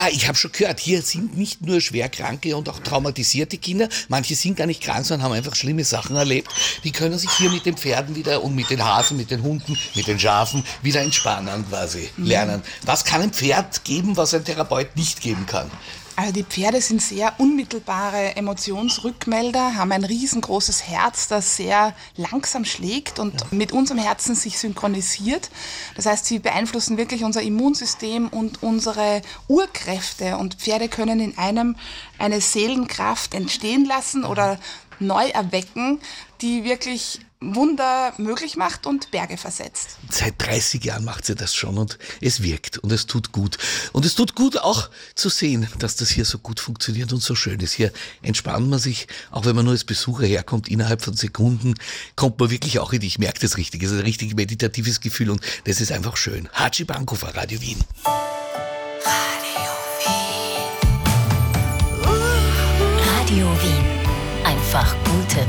Ich habe schon gehört, hier sind nicht nur schwerkranke und auch traumatisierte Kinder, manche sind gar nicht krank, sondern haben einfach schlimme Sachen erlebt. Die können sich hier mit den Pferden wieder und mit den Hasen, mit den Hunden, mit den Schafen wieder entspannen quasi, lernen. Was kann ein Pferd geben, was ein Therapeut nicht geben kann? Also die Pferde sind sehr unmittelbare Emotionsrückmelder, haben ein riesengroßes Herz, das sehr langsam schlägt und mit unserem Herzen sich synchronisiert. Das heißt, sie beeinflussen wirklich unser Immunsystem und unsere Urkräfte. Und Pferde können in einem eine Seelenkraft entstehen lassen oder neu erwecken, die wirklich Wunder möglich macht und Berge versetzt. Seit 30 Jahren macht sie das schon und es wirkt und es tut gut. Und es tut gut auch zu sehen, dass das hier so gut funktioniert und so schön ist. Hier entspannt man sich, auch wenn man nur als Besucher herkommt, innerhalb von Sekunden kommt man wirklich auch in, ich merke das richtig, es ist ein richtig meditatives Gefühl und das ist einfach schön. Hatschi Bankhofer, Radio Wien. Radio Wien. Einfach gute